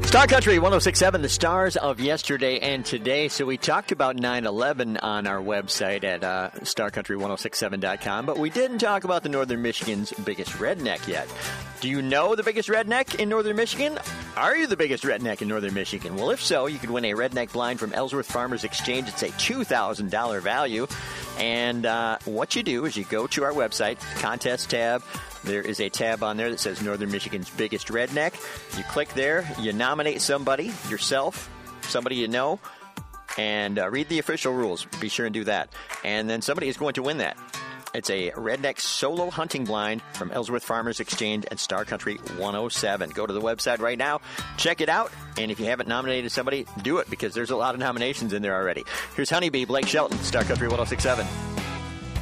Star Country 106.7, the stars of yesterday and today. So we talked about 9/11 on our website at starcountry1067.com, but we didn't talk about the Northern Michigan's biggest redneck yet. Do you know the biggest redneck in Northern Michigan? Are you the biggest redneck in Northern Michigan? Well, if so, you could win a redneck blind from Ellsworth Farmers Exchange. It's a $2,000 value. And what you do is you go to our website, contest tab. There is a tab on there that says Northern Michigan's biggest redneck. You click there, you nominate somebody, yourself, somebody you know, and read the official rules. Be sure and do that. And then somebody is going to win that. It's a redneck solo hunting blind from Ellsworth Farmers Exchange and Star Country 107. Go to the website right now, check it out, and if you haven't nominated somebody, do it, because there's a lot of nominations in there already. Here's Honeybee, Blake Shelton, Star Country 106.7.